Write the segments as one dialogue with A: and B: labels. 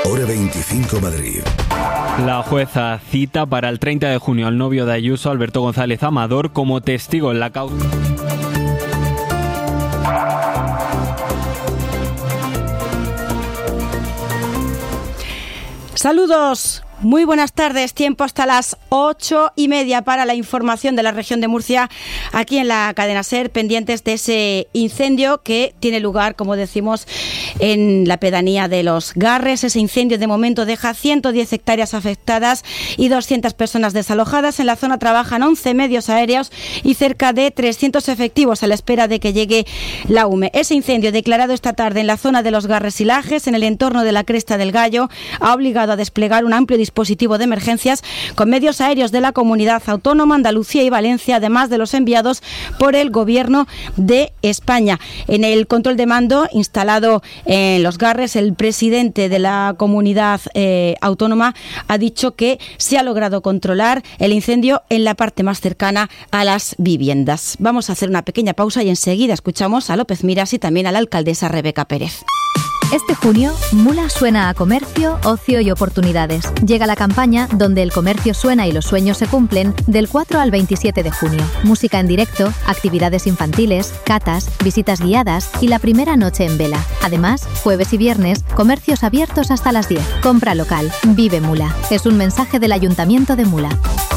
A: Hora 25 Madrid.
B: La jueza cita para el 30 de junio al novio de Ayuso, Alberto González Amador, como testigo en la causa.
C: Saludos, muy buenas tardes, tiempo hasta las 8:30 para la información de la región de Murcia, aquí en la cadena SER, pendientes de ese incendio que tiene lugar, como decimos, en la pedanía de Los Garres. Ese incendio de momento deja 110 hectáreas afectadas y 200 personas desalojadas. En la zona trabajan 11 medios aéreos y cerca de 300 efectivos a la espera de que llegue la UME. Ese incendio, declarado esta tarde en la zona de Los Garres y Lajes, en el entorno de la Cresta del Gallo, ha obligado a desplegar un amplio dispositivo de emergencias con medios aéreos de la Comunidad Autónoma, Andalucía y Valencia, además de los enviados por el Gobierno de España. En el control de mando instalado en Los Garres, el presidente de la Comunidad Autónoma ha dicho que se ha logrado controlar el incendio en la parte más cercana a las viviendas. Vamos a hacer una pequeña pausa y enseguida escuchamos a López Miras y también a la alcaldesa Rebeca Pérez.
D: Este junio, Mula suena a comercio, ocio y oportunidades. Llega la campaña donde el comercio suena y los sueños se cumplen del 4 al 27 de junio. Música en directo, actividades infantiles, catas, visitas guiadas y la primera noche en vela. Además, jueves y viernes, comercios abiertos hasta las 10. Compra local. Vive Mula. Es un mensaje del Ayuntamiento de Mula.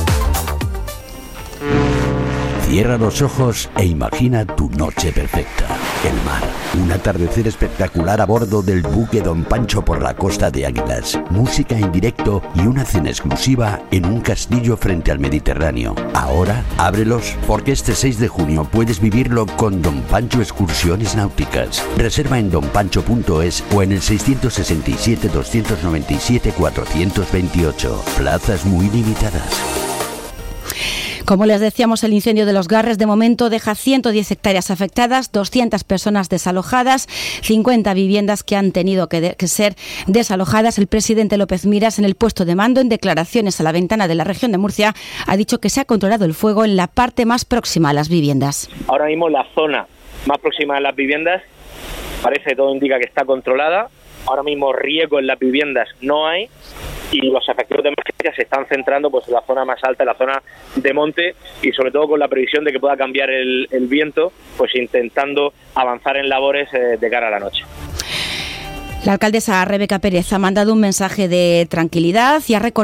E: Cierra los ojos e imagina tu noche perfecta. El mar, un atardecer espectacular a bordo del buque Don Pancho por la costa de Águilas, música en directo y una cena exclusiva en un castillo frente al Mediterráneo. Ahora, ábrelos porque este 6 de junio puedes vivirlo con Don Pancho Excursiones Náuticas. Reserva en donpancho.es o en el 667 297 428. Plazas muy limitadas.
C: Como les decíamos, el incendio de Los Garres de momento deja 110 hectáreas afectadas, 200 personas desalojadas, 50 viviendas que han tenido que ser desalojadas. El presidente López Miras, en el puesto de mando, en declaraciones a La Ventana de la región de Murcia, ha dicho que se ha controlado el fuego en la parte más próxima a las viviendas.
F: Ahora mismo la zona más próxima a las viviendas parece, todo indica que está controlada. Ahora mismo riesgo en las viviendas no hay. Y los efectivos de emergencia se están centrando pues en la zona más alta, en la zona de monte, y sobre todo con la previsión de que pueda cambiar el viento, pues intentando avanzar en labores de cara a la noche.
C: La alcaldesa Rebeca Pérez ha mandado un mensaje de tranquilidad y ha recordado